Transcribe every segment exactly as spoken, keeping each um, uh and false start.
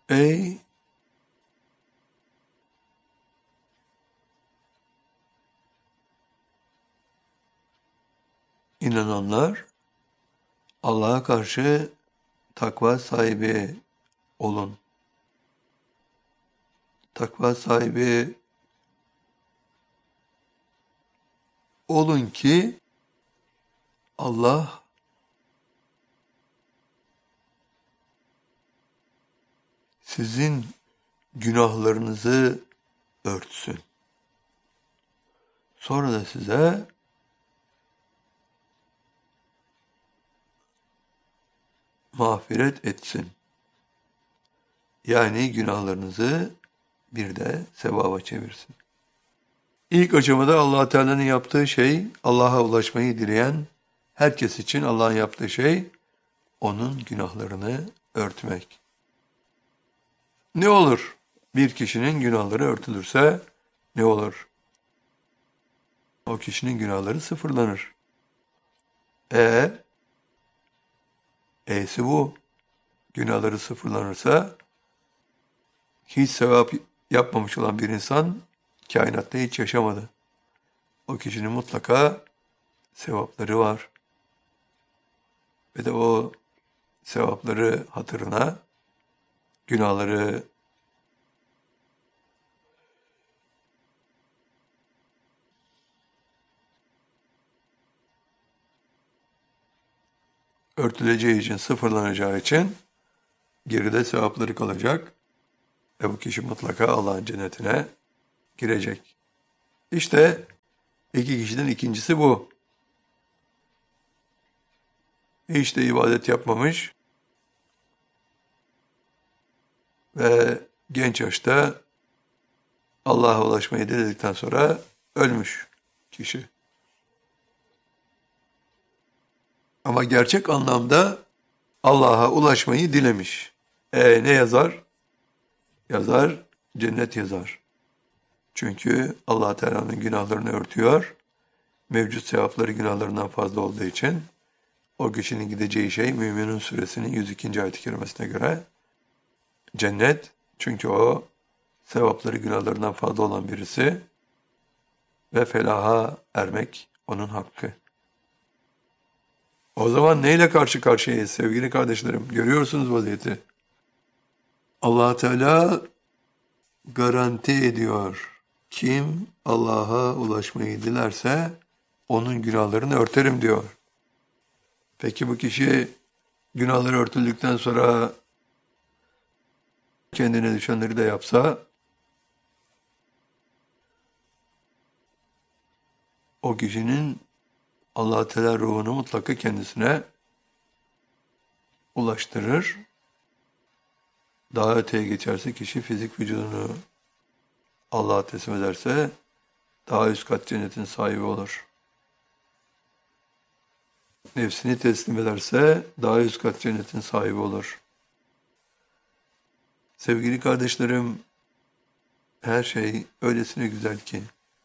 Ey inananlar, Allah'a karşı takva sahibi olun. Takva sahibi olun ki Allah sizin günahlarınızı örtsün. Sonra da size mağfiret etsin. Yani günahlarınızı bir de sevaba çevirsin. İlk aşamada Allah Teala'nın yaptığı şey, Allah'a ulaşmayı dileyen herkes için Allah'ın yaptığı şey, onun günahlarını örtmek. Ne olur? Bir kişinin günahları örtülürse ne olur? O kişinin günahları sıfırlanır. E, E'si bu. Günahları sıfırlanırsa hiç sevap yapmamış olan bir insan kainatta hiç yaşamadı. O kişinin mutlaka sevapları var. Ve de o sevapları hatırına günahları örtüleceği için, sıfırlanacağı için geride sevapları kalacak ve bu kişi mutlaka Allah'ın cennetine girecek. İşte iki kişiden ikincisi bu. Hiç de ibadet yapmamış ve genç yaşta Allah'a ulaşmayı diledikten sonra ölmüş kişi. Ama gerçek anlamda Allah'a ulaşmayı dilemiş. E ne yazar? Yazar, cennet yazar. Çünkü Allah Teala'nın günahlarını örtüyor. Mevcut sevapları günahlarından fazla olduğu için o kişinin gideceği şey Müminun suresinin yüz ikinci ayet-i kerimesine göre cennet. Çünkü o sevapları günahlarından fazla olan birisi ve felaha ermek onun hakkı. O zaman neyle karşı karşıyayız sevgili kardeşlerim? Görüyorsunuz vaziyeti. Allah Teala garanti ediyor. Kim Allah'a ulaşmayı dilerse onun günahlarını örterim diyor. Peki bu kişi günahları örtüldükten sonra kendine düşenleri de yapsa o kişinin Allah Teala ruhunu mutlaka kendisine ulaştırır. Daha öteye geçerse kişi fizik vücudunu Allah'a teslim ederse daha üst kat cennetin sahibi olur. Nefsini teslim ederse daha üst kat cennetin sahibi olur. Sevgili kardeşlerim, her şey öylesine güzel ki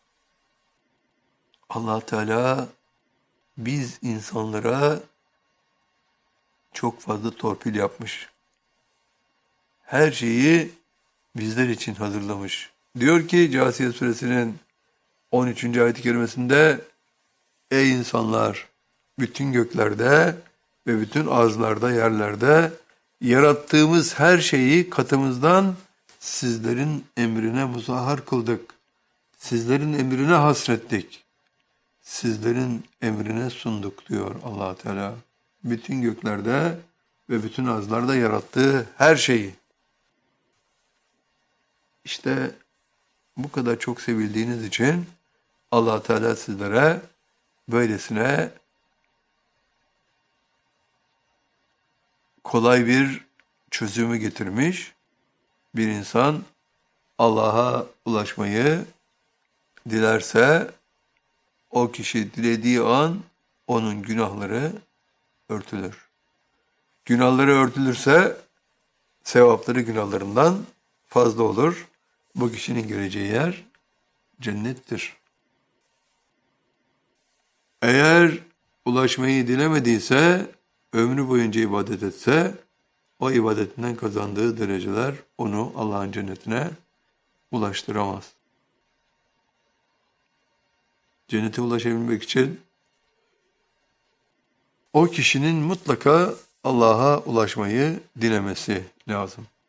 Allah Teala biz insanlara çok fazla torpil yapmış. Her şeyi bizler için hazırlamış. Diyor ki Câsiye suresinin on üçüncü ayet-i kerimesinde ey insanlar bütün göklerde ve bütün arzlarda yerlerde yarattığımız her şeyi katımızdan sizlerin emrine muzahhar kıldık. Sizlerin emrine hasrettik. Sizlerin emrine sunduk diyor Allah Teala. Bütün göklerde ve bütün arzlarda yarattığı her şeyi. İşte bu kadar çok sevildiğiniz için Allah Teala sizlere böylesine kolay bir çözümü getirmiş. Bir insan Allah'a ulaşmayı dilerse o kişi dilediği an onun günahları örtülür. Günahları örtülürse sevapları günahlarından fazla olur. Bu kişinin gireceği yer cennettir. Eğer ulaşmayı dilemediyse, ömrü boyunca ibadet etse, o ibadetinden kazandığı dereceler onu Allah'ın cennetine ulaştıramaz. Cennete ulaşabilmek için o kişinin mutlaka Allah'a ulaşmayı dilemesi lazım.